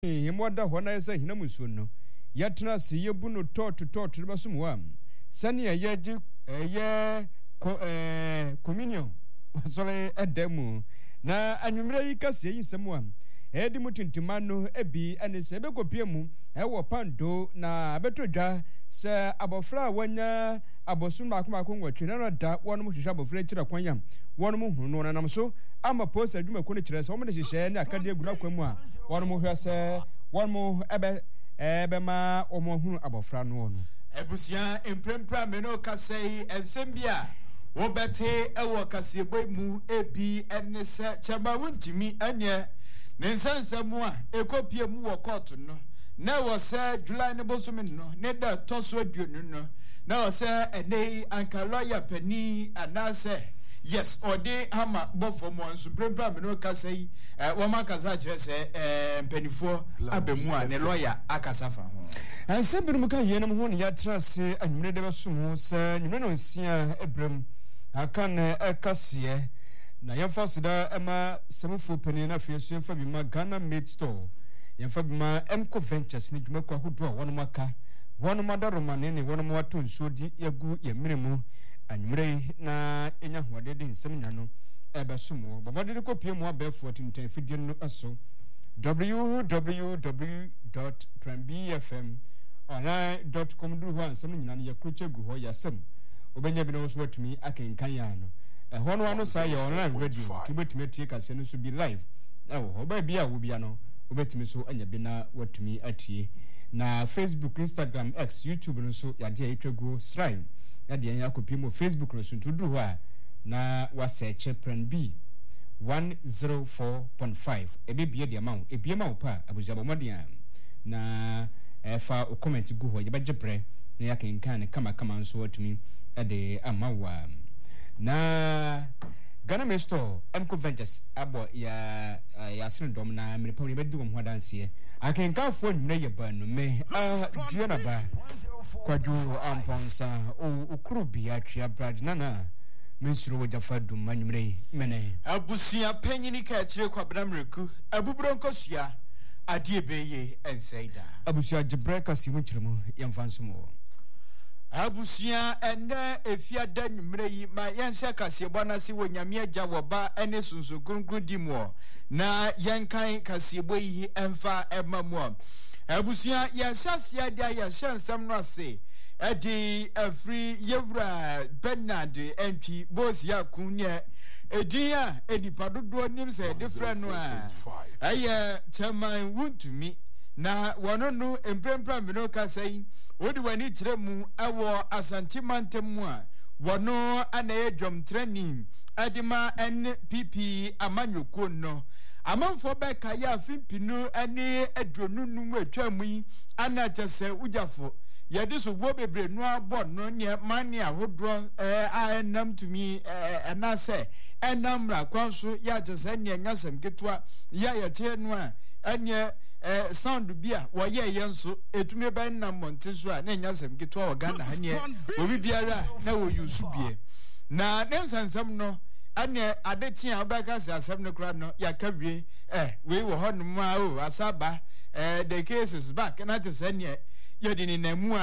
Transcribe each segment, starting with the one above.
Yemwada hona esa hina musuno yatna si yebuno to basumwa sani ye communion sole edemu na anwumre yi kase yi semwa edi mutintimano ebi anese be kopiemu ewo pando na betodwa se abofra wanya abosun makoma nwotwe na da wonu mu hwehwa abofra kira kwanya wonu mu hunu na nam so ama post adwuma ko ne kire se wo de hyehyɛ ne akade aguna kwamu a wonu mu hwɛ se wonu mu ebe ma omo hunu abofra no no ebusia emprempra meno kasei ensembia wo bete ewo kasebo mu ebi enese chama wuntimi anye ne nsansam a ekopie mu wo court no na wo se July ne bosome no ne da toso aduonu no na wo se ene anka lawyer pani anase yes ode hama bofo mo nso prempra me no kasai wo makaza kire se mpanifo abemu a ne lawyer akasafa ho ansebiru muka yenam ho ne yatrase anwumre de besom se nwumre no nsia ebrem akan ekase na yemfa sida ema semfo pani na fiesu yemfa bi ma Ghana Made Store yemfa bi ma Emco Ventures ne dwumako ahodo a wono maka wono madaroma ne wono wato nsodi yagu yemiremu anwumre na enya hoade de nsem nya no ebesom bobode de kopie mu abefo tinten fidie no aso www.prambfm.com duru han nsem nyina ne yakroche gu ho yasem obenya bi no so watumi akenkan ya no hono ano sa ya online radio tubetime tie kase no so bi live ho ba bia wo bia no obetime so anya bi na watumi atie na Facebook, Instagram, X, YouTube no so ya de etwago shrine ya de ya kopi mo Facebook no so tudu ho na wa search Plan B 104.5 ebe bia de ma wo ebia ma wo pa abuzabo modern na fa o comment gu ho ye ba jepre na ya kenkan kama nso watumi ade amawa na Ghana Made Store Emco Ventures abo ya sindom na mrepawni bedu mo hadanse akenkafo nwune ye ba no me duana ba kwaju amponsa okuru bia twa brad nana mensuro wojafa dum manwumre mene abusia panyini ka kire kwabra mreku abubro nkosua ade beye ensaida abusia jebreka si munchiremu yamfansumo abusia ende efiada nwumre yi ma yense kasebo na si wonyame agya woba ene sunsu gungun dimo na yenkan kasebo yi emfa emamu abusia yesasia dia yesensam no ase edi afri yewra Bernard entwi bosia kunye ediya enipadodo nim se different no a aye chairman wuntumi na wono no emprempra meno kasai odi wani tiremu ewo asantimantemu a wono anaye dwom training adima NPP amanyoko no amanfo beka ya fimpinu ani adronu nu atwamu yi anatese ujafo yede so wo bebre no abo no ne mani ahodro anam tumi anase enamra kwanso ya tese ne nyasem ketwa ya yete no a anye sound bia wo ye yenso etumi ben na monte so a na nyasem ketwa wo Ghana hanie obi biara na wo yusu bie na nensansam no ane adetia obaka asem no kra no yakawie we wo honum a o asaba the cases back na tese ne yedini na mu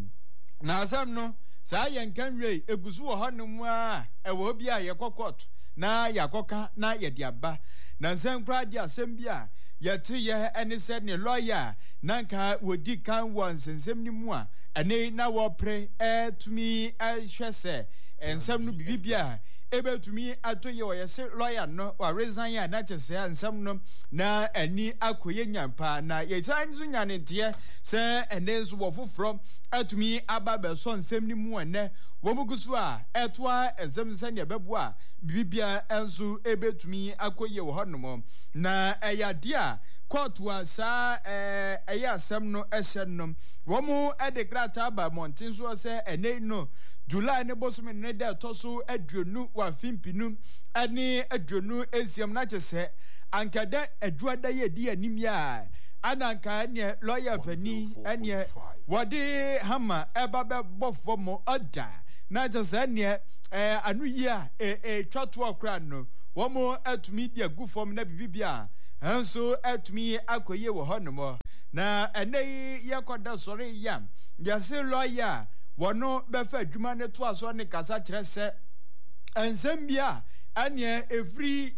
na asem no saa yenkanwe egusu wo honum a ewo bia yekokot na yakoka na yediaba na nsem kra di asem bia yete ye ene said ne lawyer nanka wodi kan won sensem ni mu a ene na wo pre tumi hwese ensem no bibia ebetumi atoye wo yese lawyer no wa resign ya na chese ensem no na ani akoye nyampa na yetan zu nyane tie se ene zo wo foforo atumi ababe so ensem ni mu ene wo mugusu a etwa ensem sane bebo a bibia enso ebetumi akoye wo honom na eyadia kotwa sa asem no ehyennom wo mu edekrata ba montin so se ene no July ne bosome ne da toso aduonu wa fimpinu ani aduonu esiam na chese ankada aduada ye di animia ananka ne lawyer pani ene wode hama ebabe bofo mo oda na chese ne anu yi a twatu akra no wo mo atumi dia gufom na bibibia enso atumi akoye wo honomo na enei yakoda sori yam yase lawyer wono befa adwuma ne to aso ne kasa kire se ensembia anye every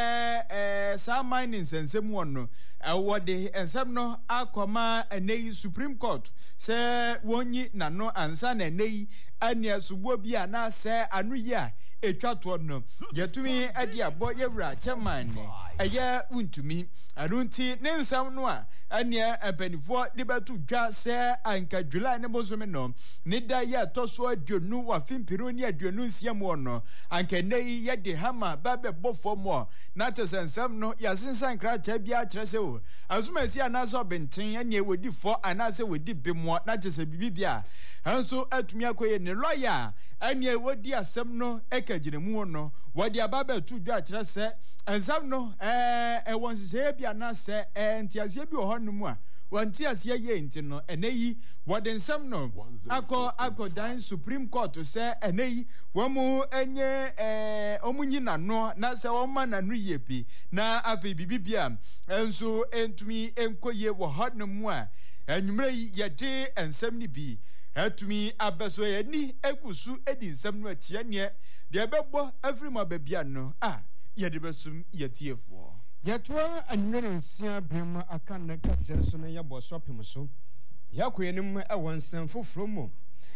sa mining sensem wono awode ensem no akoma enei Supreme Court se wonyi nano ansa na enei anye subo bia na se anu ya etwato no yetumi ade abo yewura chairman eye untumi arunti ne nsam no a anye empanifo de betu dwa se anka July ne bozome no ne da ya toso aduonu wa fimpiro ni aduonu nsiam no anka nei ye de hama babe bofo mo na tesensam no yasensan krata bia kire se o azumasi anaso benten anye wodi fo anase wodi bemo na tese bibia hanso atumi akoye ne lawyer anye wodi asem no ekagiremu no wodi ababa tu dwa kire se ensam no wonsise bia na se entiase bi ohonum a wanti ase ye enti no eneyi wodi ensam no akọ dan Supreme Court se eneyi womu enye omunyi nano na se woma nanu yepi na afi bibibia enso entumi enkoye wo honum a enwumre yede ensam ni bi atumi abeso ye ni egusu edi nsam no atia ne de bebo afrima babia no yede besum yetiefo yatwa anwere nsia bema aka na kase so na yabo sopim so yakoyenim ewonsan foforo mu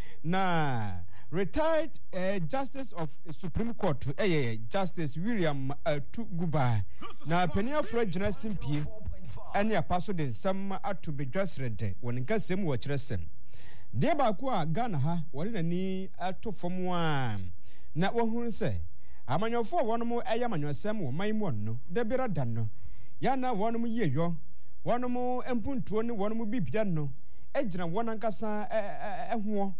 na retired justice of Supreme Court Justice William Tuguba na penia fro gina simpie ene apaso de nsam ato bedwasrede won kasem wo kiresem de ba ko a Ghana ha wori nani ato fomu a na wohun se amanyofo wonomo eyamanyosem wo manmu no de bira dan no ya na wonomo yeyo wonomo empuntuo ne wonomo bibia no ejina wonankasa eho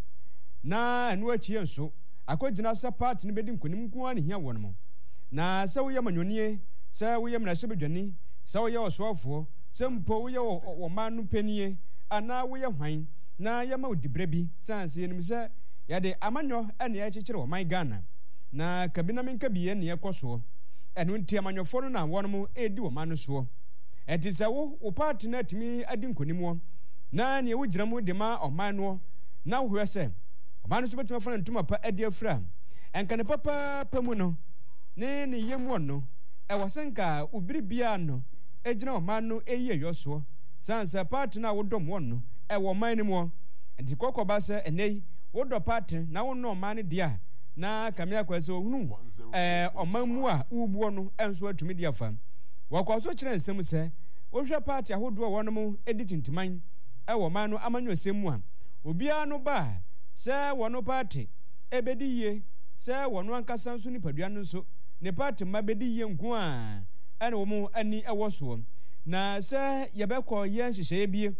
na enu achi enso akogina sa part ne bedi nkonim nko ani hia wonomo na se wo yamanyonie se wo yamna sebedwani se wo ye osofo se mpo wo ye wo manu penie ana wo ye hwan na yama odibre bi sanse enim se yade amanyo ene ya chikire wo man Ghana na kabina menka biye ne yekoso enu nti amanyofo no na wonomo edi wo manu so enti se wo part na timi adi nkonimwo na ne wo giramo de ma oman no na wo hwese oman so betuma fa ntuma pa adi afra enka ne papa pamu no ne yemu no e wasenka ubiribia no ejina oman no eyi eyoso sansa part na wo dom won no e wo man ni mo enti kokoba se enei wo do part na wo no oman dia na kamia kwese ohunu oman mu a ubuo no enso atumi dia fa wakoso kire nsem se wo hwe part ahodo won mo editintiman ewo man no amanyo semu a obia no ba se wono party ebediye se wono ankasa nso ni padua no nso ne party mabediye nko a ene wo mu ani ewo so na se yebekọ ye nhyehyeye bie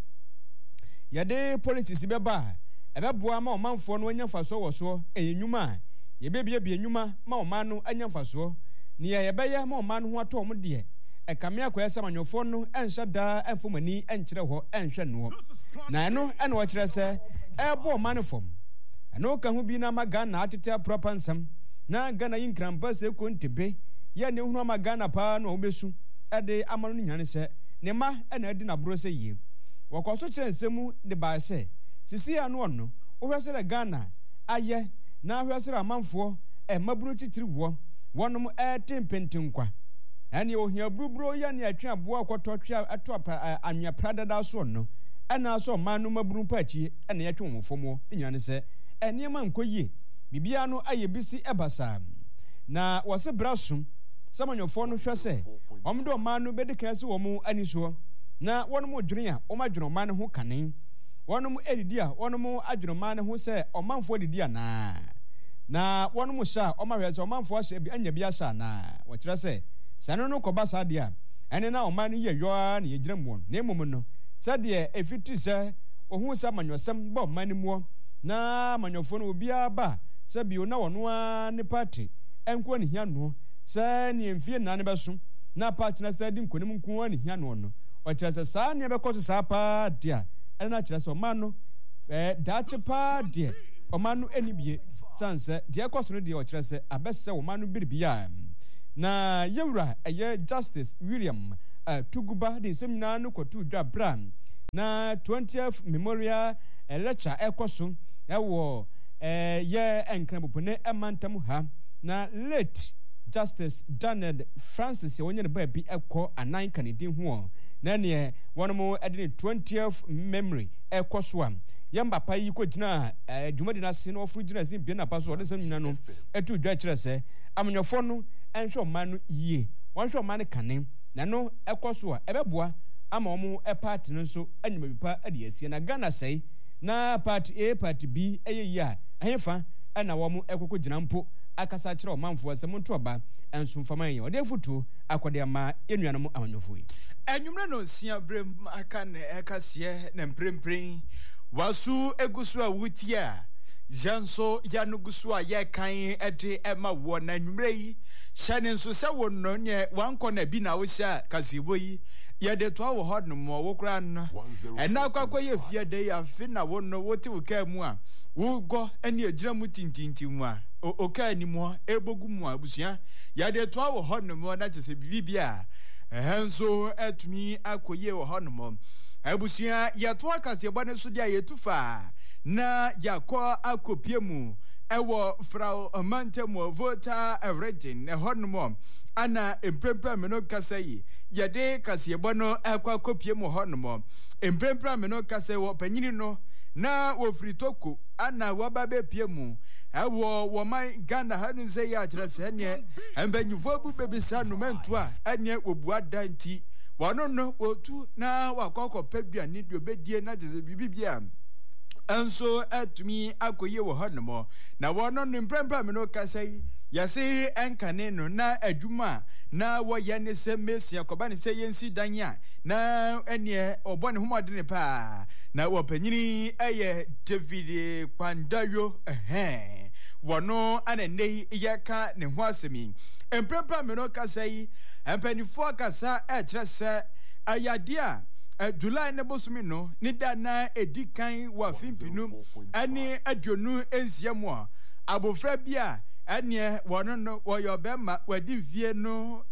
yade policies beba ebeboa ma omanfo no anyamfaso wo so enyuma yebebie bie nyuma ma oman no anyamfaso ne yebeye ma oman ho ato mo de ekame akwesa manyofo no enhyada enfomani enkyere ho enhwe no na eno ene wo kyere se ebo oman fom eno ka ho bi na magana atete proper nsam na Ghana yinkramba se kontebe ye ne hunu magana pa no obesu ede amano no nyane se ne ma ena edi na bro se yie wakoso kyere nsemu de ba se sisi anu no wo hwese de Ghana aye na hwese amanfo maburu titiri wo wonom tempentenkwa ene ohia brubro ya ne atwa aboa akoto twa atwa anwa pradada so no ena so manu maburu pachi ene yatwe mfomo nyane se ene ma nkoyie bibia no ayebisi ebasa na wose brasum samanyofo no hwese omdo manu bedikase wo mu aniso na wonom odwene a omadwene man ho kanen wonom edidi a wonom adwene man ho se omanfo edidi na wonom sha omahwese omanfo sha bi anya bi asha na wo kire se sanu no koba sade a ene na oman ye yoa na yegyina mu na emom no sade efiti se ohun sa manyosem ba oman mu na manyofo no obia ba se bi ona wono a ne party enko ne hia no se ne mfie na ne beso na party na se di nkonim nko ne hia no o kire se sa ne be koso sa pa dia ene na kire se oman no dache pa dia oman no enibie sanse dia koso no dia o kire se abese oman no biribia na yewura eye Justice William tuguba de semina no kwotu dwa bram na 20th memorial lecture ekoso ewo ye enkran bopone emantam ha na late Justice Daniel Francis wonye ne ba bi ekọ anan kanedin ho na ne wonomo ede 20th memory ekoso am yamba pa yi ko gina dwumadi na se no ofru gina zin bi na pa so odesam nyina no etu dwa kire se amnyofo no enhwe man no yie wonhwe man kane na no ekoso a ebeboa ama omo party no so anyima bipa ade asie na Ghana sei na party A party B eyeyi a ahefa na womo ekoko gina mpo akasa kire omanfo asem nto oba enso mfama yen ode futu akode ama enuanom amanyofo yi enwumre no sia brem aka na ekase na mprempren wasu egusu a wutia janso yanugusu a ye kan ede ema wo na enwumre yi hyane nso se wo no nye wanko na bi na wo hya kasebo yi ye de to wo hod no mo wo kra no ena akwa ye fie de ya fi na wo no wo ti wo ka mu a wo go ene agira mu tintintim a oka ni mo ebogu mu abusia ye de to wo hod no mo na tese bibia enso etumi akoye wo hod no mo abusia ye to akasebo ne so dia ye tufa na yakọ akopie mu ewo frau amantemo vota everything ehonmo ana emprempra meno kasai yade kasebo no akọ akopie mu honmo emprempra meno kasai wo panyini no na wo fritoko ana wababe pie mu ewo wo man Ghana hanu se ya atrese ne embanyufo bu bebisa no mantu a ene obua danti wono no otu na wakọ peduani de obedie na deze bibibia enso atumi akoye wo honomo na wono nimprempra me no kasai yase enkane no na adwuma na wo ye ne se mesia koba ne se yensi danya na ene obone homode ne pa na wo panyini eye David Kwandayo wono anene yeka ne ho asemi emprempra me no kasai empanifo kasa etrese ayadia July ne bosumi no ni da na edikan wa fimpinu ani aduonu ensiamu a abofra bia ane wono no wo yobema wadi vie no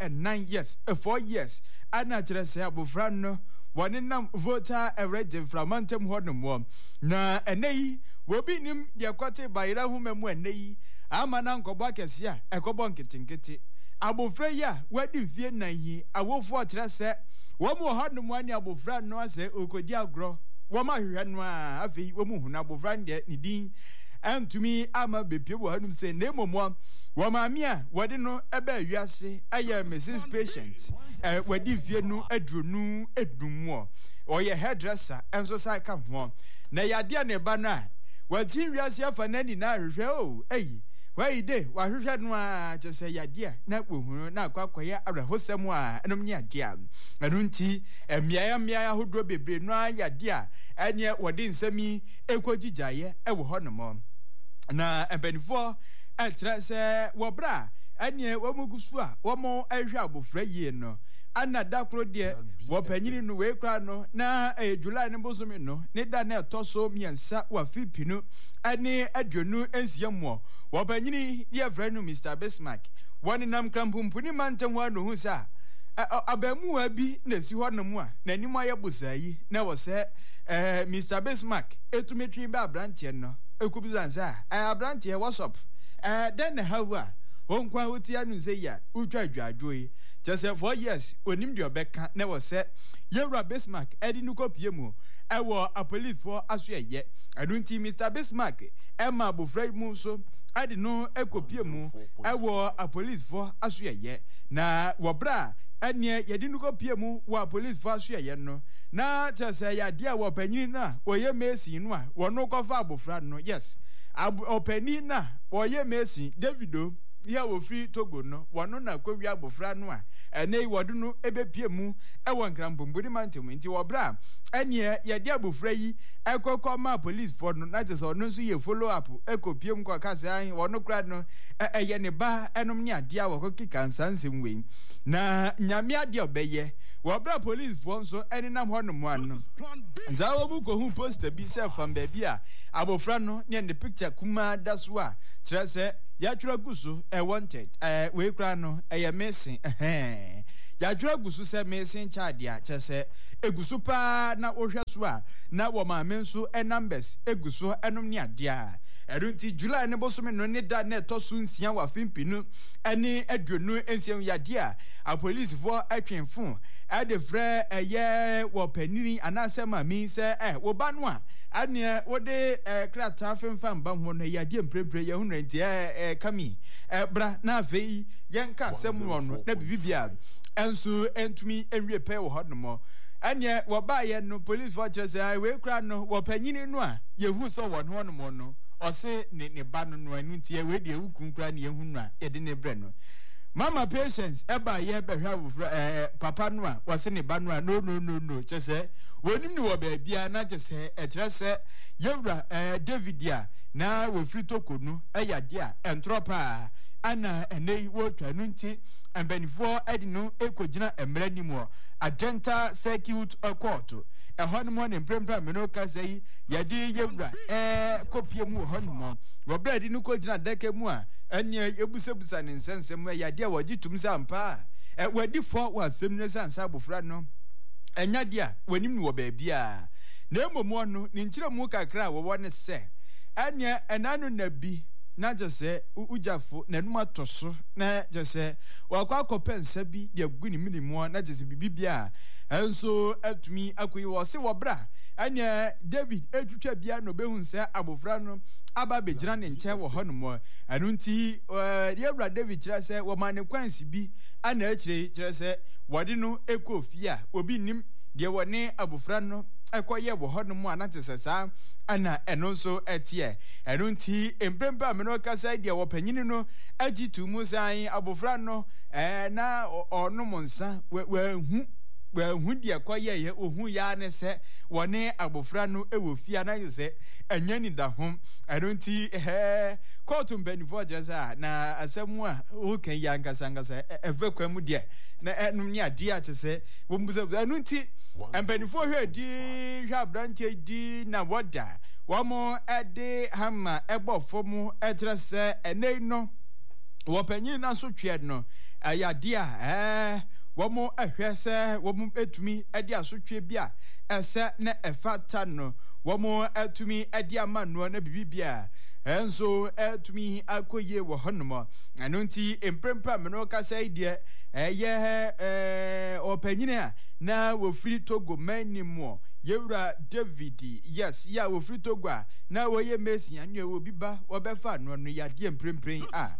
9 years 4 years ana kyerese abofra no woni nam voter already from mantem hodom na eneyi wo bi nim de kote bayira humemu eneyi ama na nkobo akese a ekobo nketinketi abofra ya wadi vie na yi awofo kyerese womu hodom ani abofra no ase okodi agro woma hwehwe no a afi womu huna abofra nde ni din antumi ama bepie wo hanum se na emomo woma amia wode no ebe awiase aye Mrs patient wadi vie no adronu edumuo oye hairdresser enso sai ka ho na yade ne ba na wati wiase afa nani na hwehwe o why de wa hwehwe no a tese yade na kwohunu na akwakoya arehosem a enom nya de a enu nti emiaya hodo bebre no ayade a ene wode nsami ekogijaye ewo honom na embenifo etrese wobra ene womugusu a womo ehwe abofra yie no ana dakro de wopanyini no we kra no na July ne bosome no ne da na etoso miensa wa fipinu ane aduonu ensiamu wopanyini de franu Mr Bismarck woni nam krampumpuni mantam wa no hu sa abamu abi na si honom a nanim aye bosayi na wo se Mr Bismarck etumetwi ba branche no ekubizanza branche what's up then hawa wonkwa wotia nu se ya utwa adwadwoyi just 4 years onim de obeka na wo se Yewra Bismarck edi nukopie mu ewo a police for asoye adunti Mr Bismarck ema bofrai mu so adi no ekopie mu ewo a police for asoye na wobra ene yedi nukopie mu wa police for asoye no na tese ya dia wo panyini na oye mesi no a wono kofa abofra no yes opani na oye mesi Davido ya wo free Togo no wono na kwawia abofra no a ene wodu no ebepie mu ewo nkrambombodi mantem nti wobra ene ya dia abofra yi ekokọ ma police for no na tese ono so ye follow up ekopie mu kwa kase an wono kra no eye ne ba enom nya dia wo kokika nsansem we na nyame ade obeye wobra police for nso ene nam honom ano za wo mu ko hu poster bi se fam ba bi a abofra no ne the picture kuma da so a kire se yatwura gusu wanted we kra no missing yatwura gusu se missing child ya chese egusu pa na ohwe so a na wo ma menso numbers egusu enom ne ade a erunti July ne bosome no ne da na etoso nsia wa fimpinu ene aduonu ensia yade a police for atwenfo ade frɛ ɛyɛ wo panini anase ma mi se wo ba no a ane wode krata femfam ba ho no yade mprempre ye hu nti kami bra na afei yenka asɛm no no na bibibia enso entumi enwie pɛ wo hodno ane wo ba ye no police for say we kra no wo panini no a yehu so wo no no no ose ne ba no no anu nti we de wukunkra ne yehu no a yede ne bre no mama patience eba ye behwa wo papa no a wose ne ba no a no chese wonim ni wo ba bia na chese ekire se yewra David a na wo firi tokonu eyade a entropa ana enei wo twa no nti embenifo edi no ekogina emra nimu Adenta Circuit Court ehonmo ne mprempra meno ka sei yade yewra kopie mu honmo wo bredi no kogina deke mu a ene ebusebusa ne nsensem yade a wogitum sampa wadi fo wasem ne sansa bofra no enya dia wanim ni wo ba bia na emomo no ne nkire mu kakra wo wone se ene enanu nabi na jese ujafo na numa toso na jese wakwa kopensa bi de aguni minimu na jese bibibia enso atumi akoyi wo se wo bra anya David etwetwa bia no behun se abofra no aba begira ne nche wo hono anu nti yewra David kira se wo mane kwansi bi ana akire se wode no ekofia obi nim de wone abofra no ekoye wo hono mu anatesesa ana eno so etie enu nti empempa me no kasa dia wo panyini no agitu mu san abofra no na ono monsa we hu dia koye ye ohun ya ne se wone abofra no ewofia na se anyani da hom enu nti kotu mbenifo jesa na asemu a o kan ya ngasa evekwa mu dia na enum ni ade a chese wo mbuza enu nti embenifo hwe di hwa branche di na woda womo ede hama ebofo mu etrese enei no wo panyin na so twe no ayade a womo ehwe se womo etumi ede asotwe bia ese na efata no womo etumi ede amano na bibibia enso etumi akoye wo honomo anonti emprempa meno kasa ide opanyina na wo free Togo manimo yewra David yes ya wo free Togo na wo ye Messi anu e wo biba wo befa no no yade emprempren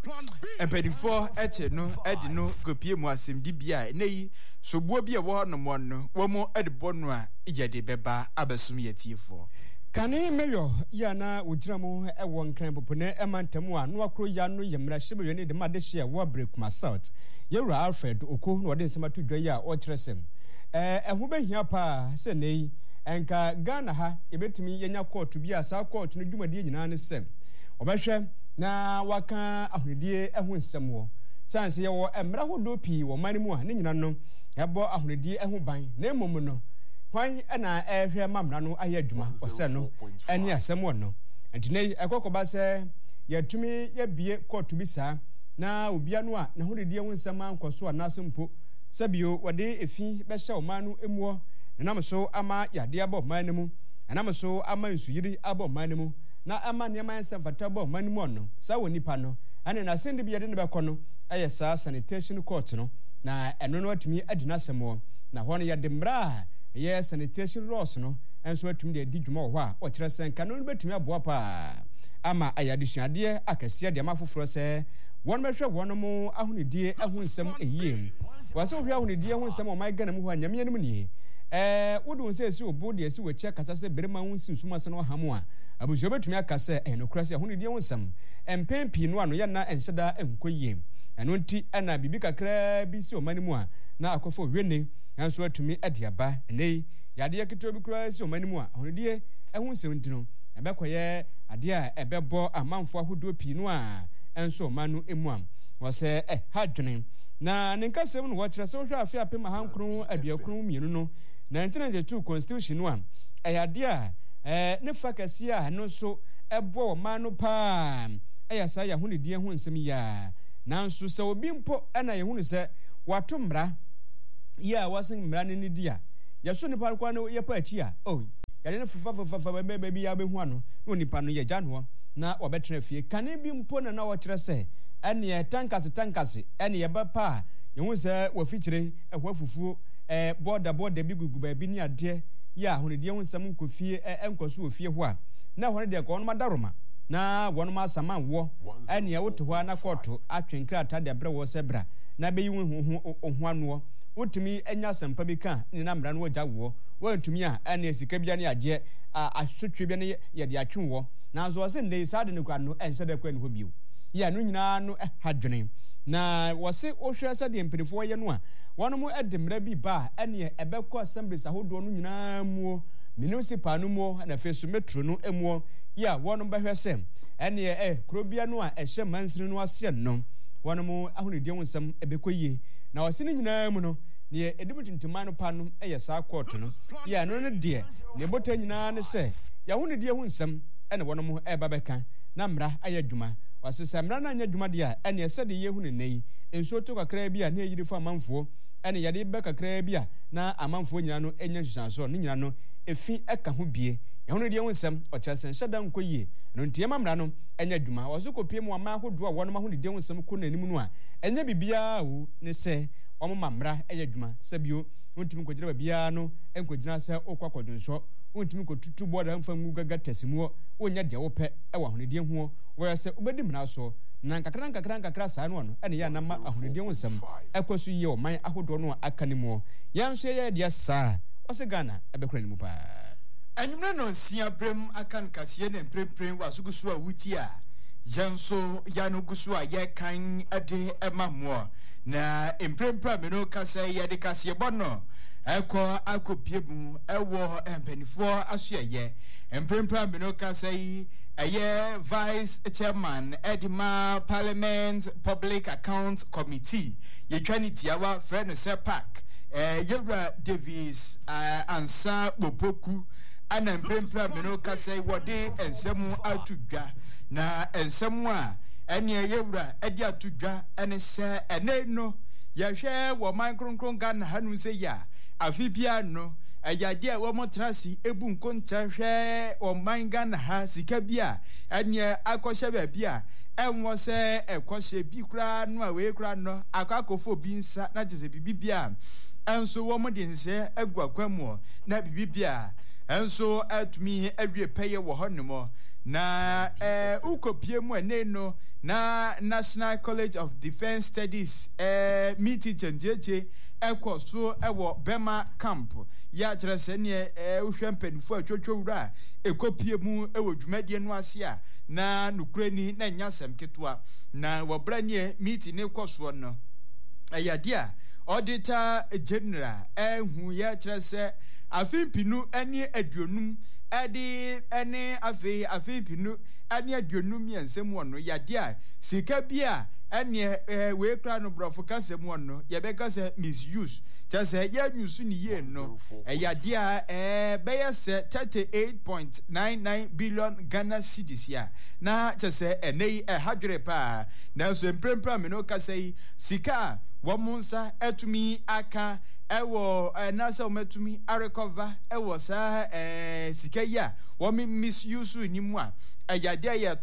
empedifo eche no edi no kopie mu asem di bia nei sobuo bia wo honomo no wo mo edebo no a yede beba abesum yetiefo kane meyo ya na ujiramu ewo nkran popone emantamu a no akro ya no yemra hyebe ne de madehye wo brekuma south yewra Alfred Oko no de nsema to dwa ya o kyeresem eho behia pa se nei enka Ghana ha ebetumi yenya court bi asa court no dwumadi nyina ne sem obehwe na waka ahonedie eho nsem wo sanse ye wo emra hodo pi wo mane mu a ne nyina no ebo ahonedie eho ban na emom no hwan na ehwe mamra no aye adwuma ose no ene asem wo no entine ekokoba se yatumi yebie court bi sa na obia no a na hodedie ho nsem ankoso anasempo sabio wade efi be hye omanu emuo namso ama yade abo manemu namso ama nsuyiri abo manemu na ama niema nsem fata abo manemu no sa woni pa no ane na sende bi yade ne be kono aye sa sanitation court no na eno no atumi adina semo na hono yade mra ye sanitation laws no enso atumi de di dwuma ho a o kire sen kanu betumi aboa pa ama ayade suade akase de amafoforo se won behwe won mo ahonedie ahonsem eyiem wase ohwe ahonedie ahonsem o my Ghana mu ho anyame anim nie wodun se esi obo de esi weche kasa se berema hunsin suma se no hamo a abuzo betumi akase enokura se ahonedie ahonsem empempi no ano ye na enhyeda enkoyiem eno nti ana bibi kakra bi si o manimu a na akofo hwene nanso atumi adiaba nei yade yakito bi kura si o manimu a ahonedie ahonsem ntino ebekoye ade a ebebo amanfo ahodo pi no a enso manu emuam wose hadwene na nenkasem no wokire se wohwa afia pema hankru aduakru mienu no 1992 constitution no a eyade a ne fakasi a no so ebo manu pa ɛyɛ saa yɛ ho ne die ho nsɛm ya nanso sɛ obi mpo ɛna yɛ ho ne sɛ wato mmara yɛ a wasen mmara ne di a yɛso nipa kwa no yɛpa akyi a yɛde ne fafafafa baabi ya bɛhu ano na nipa no yɛ gya no na wɔbɛtena fie kane bi mpo na wɔkyerɛ sɛ ɛne tankase ɛne yɛbɛpa a yɛhu sɛ wafikyire ɛhɔ afufuo border bi gugu baabi ne adeɛ yɛ a honedie ho nsɛm nkɔfie ɛnkɔso wɔ fie hɔ a na hɔne deɛ kɔnom adaroma na wɔnom asama wɔ ɛne wote hɔ na kɔɔto atwe nkrataa de abrɛ wɔ sɛ bra na bɛyi wo ho anoɔ wotumi anya asɛmpa bi ka ne na mmara no wɔgya wɔ wɔntumi a ɛne sika bia ne agyeɛ asotwe bia ne yɛde atwe wɔ nanso wɔse nde saa de ne kwa no ɛnhyɛ da kwa ne hɔ bio yɛ no nyinaa no ha dwene na wɔse wohwɛ sɛ deɛ mpanifoɔ yɛ no a wɔnom ɛde mmara bi ba a ɛne ɛbɛkɔ assemblies ahodoɔ no nyinaa muo municipal no muo na afei so metro no muo yɛ a wɔnom bɛhwɛ sɛ ɛne kuro bia no a ɛhyɛ mansini no aseɛ no wɔnom ahonedie ho nsɛm ɛbɛkɔ yie na wɔse ne nyinaa mu no ne ɛdim tuntuman no pa no ɛyɛ saa kɔɔto no yɛ no deɛ ne bɔtɔ nyinaa ne sɛ yɛahonedie ho nsɛm ɛne wɔnom ɛba bɛka na mmara ayɛ adwuma wasesa mmara na anya adwuma deɛ a ɛne ɛsɛ de yɛhu ne nɛ yi nsuo to kakraa bi a ne yɛyiri fa amanfoɔ ɛne yɛde bɛ kakraa bi a na amanfoɔ nyina no ɛnya nsusansoɔ ne nyina no ɛfi ɛka ho bie yɛhonedie ho nsɛm ɔkyerɛ sɛ nhyɛ da nkɔ yie ɛno ntiɛma mmara no ɛnyɛ adwuma wɔso kɔpie mu ama ahodoɔ a wɔnom ahonedie ho nsɛm kɔ n'anim no a ɛnyɛ biribiara wo ne sɛ wɔmoma mmara ɛyɛ adwuma sɛ bio wontumi nkɔgyina baabiara no ɛnkɔgyina sɛ wokɔ akɔdwonsɔ wontumi nkɔtutu bɔɔda mfa ngu gaga tasimuɔ wonyɛ deɛ wopɛ ɛwɔ ahonedie ho wɔyɛ sɛ wobɛdi mmara so na nkakra saa no ɛne yɛ anama ahonedie ho nsɛm ɛkɔ so yie ɔman ahodoɔ no a aka ne mu yɛn nso yɛyɛ deɛ saa ɔsɛ Ghana ɛbɛkora ne mu paa anwummerɛ no nsia berɛm aka nkaseɛ ne mprempren wɔ asogo so a wuti a yɛn nso yɛano gu so a yɛkan de ɛma mmoɔ na mprempren a meno kasa yɛde kaseɛbɔ no ɛkɔ akɔpie mu ɛwɔ mpanifoɔ asoɛyɛ mprempren a meno kasa yi ɛyɛ vice chairman edima parliament public account committee yɛtwa ne tiawa frɛ no sɛ park yɛwura Davis ansa bopoku ana mprempren a meno kasa yi wɔde nsɛm ato dwa na nsɛm a ɛne yɛwura ɛde ato dwa ɛne sɛ ɛne no yɛhwɛ wɔ man kronkron Ghana ha no sɛ yɛ afi bia no ayade a wɔn trasi ebu nkonta hwɛ ɔman Ghana ha sika bi a ɛne akɔhyɛ baabi a ɛnwɔ sɛ ɛkɔhyɛ bi kura no a wei kura no akɔfo bi nsa na kyerɛ bibi bia ɛnso wɔn de nhyɛ agu akwamu na bibi bia ɛnso atumi awie pɛyɛ wɔ hɔ nom na ukopie mu ene no na National College of Defence Studies meeting changeje ɛkɔ so ɛwɔ Bema camp ya kyerɛ sɛ ne wohwɛ mpanifo atwotwo wura ekopie mu ɛwɔ dwumadie no ase a na nukurani na nya sɛm ketewa na wɔbra ne meeting ne kɔ so no ɛyade a auditor general ɛhu ya kyerɛ sɛ afimpinu ɛne aduonum ɛde ɛne afimpinu ɛne aduonum yɛnsɛm wɔ no yade a sika bi a ɛne wei kra no brɔfo kasɛm wɔ no yɛbɛka sɛ misuse kyɛ sɛ yɛanyusu ne yie no ɛyade a bɛyɛ sɛ 38.99 billion Ghana cedis a na kyɛ sɛ ɛnɛ yi ɛhadwere paa nanso mprempren me no kasa yi sika a wɔn nsa ɛtumi aka ɛwɔ nasa wɔmatumi arecover ɛwɔ saa sika yi a wɔn misuse ni mu a ɛyade yɛ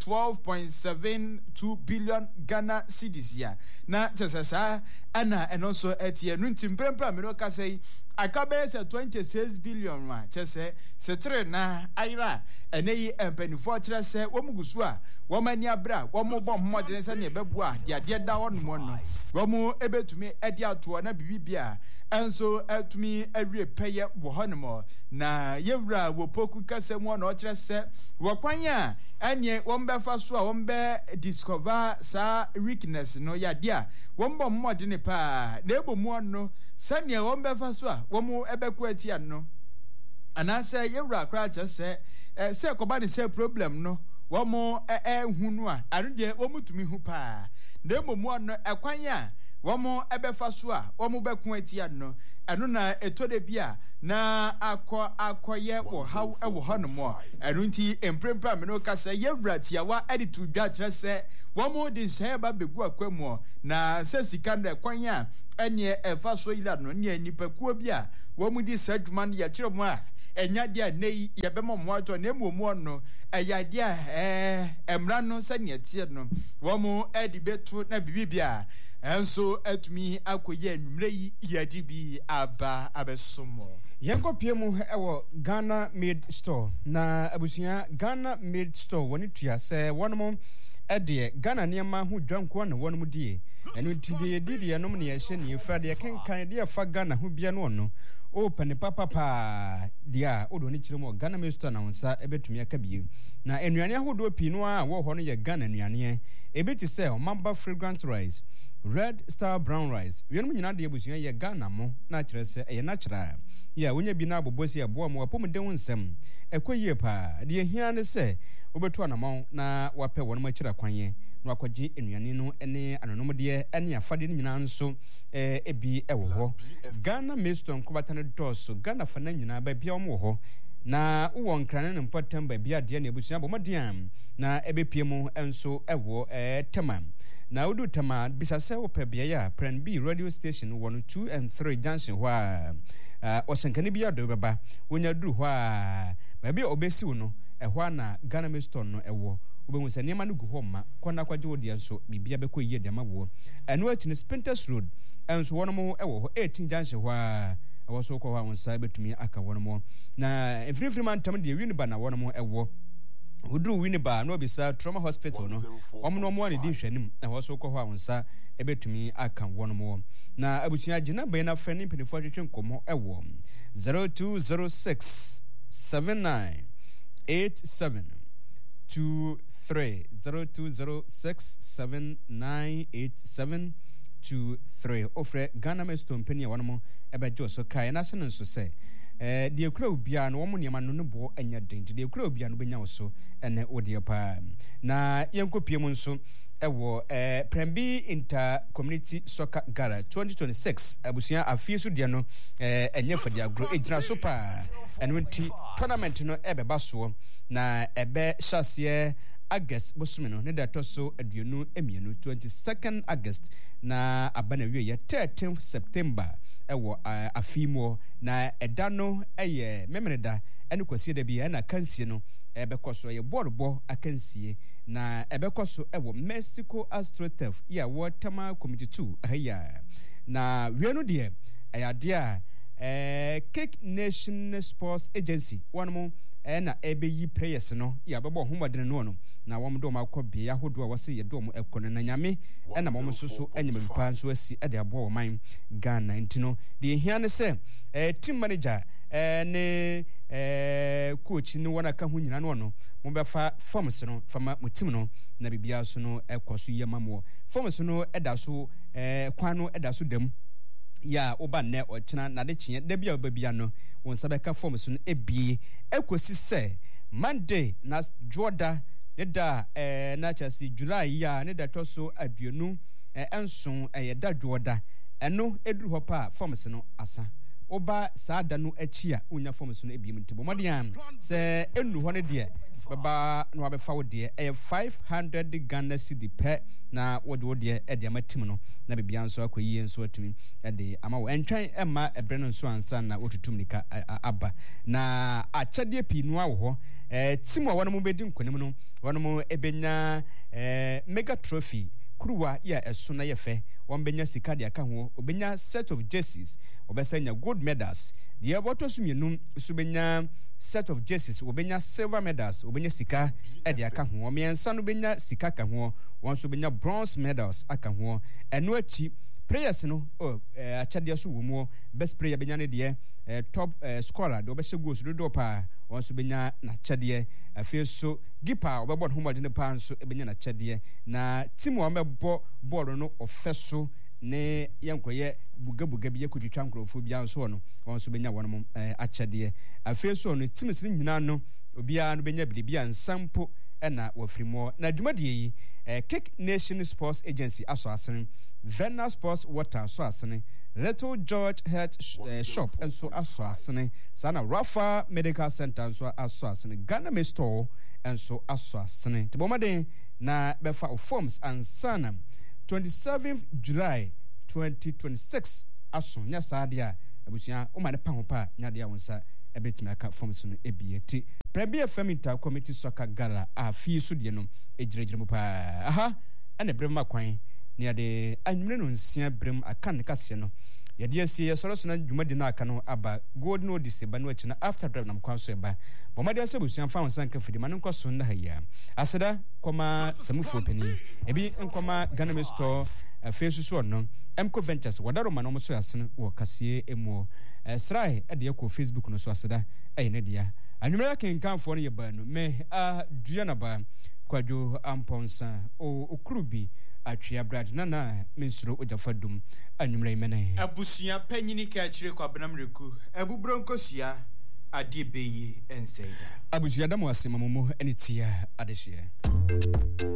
12.72 billion Ghana cedis ya na kyerɛ saa ana ɛno nso ɛteɛ no nti mprempren me no kasa yi aka bɛyɛ sɛ 26 billion a kyerɛ sɛ setere na ayera ɛnɛ yi mpanimfoɔ kyerɛ sɛ wɔn gu so a wɔn ani abere a wɔn bɔ mmɔden sɛ ne ɛbɛboa deɛ adeɛ da hɔ nom no wɔn ɛbɛtumi ɛde atoɔ na bibi a ɛnso ɛtumi awie pɛyɛ wɔ hɔ nom na yɛwura wɔ poku kasa mu na ɔkyerɛ sɛ wɔkwan a ɛneɛ wɔn bɛfa so a wɔn bɛ discover saa weakness no yɛade a wɔn bɔ mmɔden paa na ebɔ mu no sɛnea wɔn bɛfa so a wɔn ɛbɛkɔ atia no anaasɛ yɛwura akora kyerɛ sɛ sɛ kɔba ne sɛ problem no wɔn ɛhu no a ano deɛ wɔn tumi hu paa na ebɔ mu no ɛkwan a womo ebefa so a womo beku atia no eno na etode bia na akoye wo haw ewo honomo eno nti emprempra me no kasa yewratiawa editu dwa kyerese womo de seba begu akwemu na sesika na kwan a ene efa so ila no ne nipakuo bia womo di sadwuma no ya kyeremo a enya dia nei yebemo moato na emuomu no eyadia emra no sane tie no womo edi betu na bibibia enso etumi akoye anumre yi yadi bi aba abesomo Yanko piemu ewo Ghana Made Store na abusuya Ghana Made Store woni tua se wonom ede Ghana niema ho dwanko na wonom die eno tidie didi anom ne yehye ne frade yekenkan de afa Ghana ho bia no no open papa dia odo ni kiremo Ghana Made Store na wonsa ebetumi aka bie na enuane ahodo pinu a wo ho no ye Ghana nuane ebeti se omamba fragrant rice red star brown rice yenom nyina de abusuya ye Ghana mo na kire se ye natural ya wonya bi na abobosi abo mo apom de wonsam ekoyie pa de ehia ne se obetu anamon na wape wonom akira kwanye na akwaji enuane no ene anonom de ene afade ni nyina nso ebi ewo ho Ghana Meston kobatane doso Ghana fana nyina ba bia omo ho na uwo nkrane ne mpotem ba bia de na ebusia bomodiam na ebepiemu enso ewo tema na udu tema bisase ope bia ya Plan B radio station 1 2 and 3 junction wa osenkani bia do beba wonya duru hwa ba bia obesi wo no ehwa na Ghana Meston no ewo obehu se niam no gu ho ma kwana kwaje wo de nso bibia bekọ yie de mawo eno achine Spinters Road enso wono mo ewo ho 18 junction hwa ewo so ko hwa wonsa betumi aka wono mo na efrifri man tam de winiba na wono mo ewo Udru winiba no bisa trauma hospital no omno mo ani di hwanim na wo so ko hwa wonsa ebetumi aka wono mo na abutua gina be na fani penifo twetwe nkomo ewo 0206 79 87 23 0206 7987 23 ofre Ghana Meston penia wono ebejo so kai na se nso se de ekura obia no wo niam no bo anya den de ekura obia no benya wo so ene ode pa na yenkopiem nso ewo Plan B Inter Community Soccer Gala 2026 abusia afie so de no enye fadi agro ejina so pa eno nti tournament no ebeba so na ebe hyase August bosumino ne da toso aduonu emienu 22nd August na abana wiye 13th September ewo afimo na edano eye memeneda ene kwasi da bia na kansie no ebekoso ye borbo akansie na ebekoso ewo Mexico AstroTurf ya Watama Committee 2 ahya na wienu de ayade a Cake Nation Sports Agency wanmo na ebeyi players no ya bebo homodene no na womdo makobie ahodo a wose ye dom ekono na nyame na mom soso anyampa nso asi ade abo man Ghana ntino de hia ne se team manager ne coach ni wona ka ho nyina no no mo befa forms no fama mo team no na bibia so no ekoso yemamo forms no eda so kwan no eda so dam ya oba ne ochina na de chie da bia babia no won sabeka forms no ebie ekosi se Monday na Jordan ne da na chasi July ya ne da toso aduonu enson da Jordan eno eduru ho pa forms no asa oba saada no achi a onya forms no ebie mtibo modian se enu ho ne de baba no abefa wo de 500 Ghana cedi per na wode de amatim no na bibia nso akoyi nso atumi de ama wo entwan ema ebre no nso ansa na otutum nika aba na achade pinu a wo ho tim a wono bedi nkonim no wono ebenya mega trophy kruwa ya eso na yefe won benya sika de aka ho obenya set of jerseys obesanya gold medals de abotosu mienum so benya set of jerseys obenya silver medals obenya sika de aka ho omiensa no benya sika ka ho won so benya bronze medals aka ho eno achi players no achade so wo mu best player benya ne de top scorer de obehye goals do pa won so benya na chade afie so gipa obebo no homode ne pa nso benya na chade na team o mebo ball no ofeso ne yankoye bugabuga bi yakuditwa nkrofo bia nso no won so benya wonom achade afie so no team sin nyina no obia no benya bibia nsampo ena wafrimo na dwumadie yi Kick Nation Sports Agency aso asene Venna Sports Water so asene Little George Health Shop enso aso asene sana Rafa Medical Center enso aso asene Ghana Me Store enso aso asene tibomade na befa forms and sana 27th July 2026 aso nya sadia abusia o ma ne pa ho pa nya dia wonsa ebetimi aka forms no ebieti Premier Femita Committee Soccer Gala a fi so de no ejirejire mu pa aha ene brema kwan ne de anwumre no nsia brem aka ne kase no yade asie yesoro so na dwumade no aka no aba gold no dise ba no achi na after drive na mkwan so eba bomade asebusuan fa wonsan ka fidi man nko so na haya aseda koma samufo pani ebi nkoma Ghana Me Store face so no Mco Ventures wadaro ma no so asene wo kase emu srai ade yakọ Facebook no so aseda ne dia anwumre akenkanfo no ye ba no me dua na ba kwadwo amponsa okurubi atwea brad na mensuro ojafadum anwumre mena abusuya panyini ka kire kwa benamreku abubro nkosia ade beyi enseida abusuya damo asemamumu enitia adehye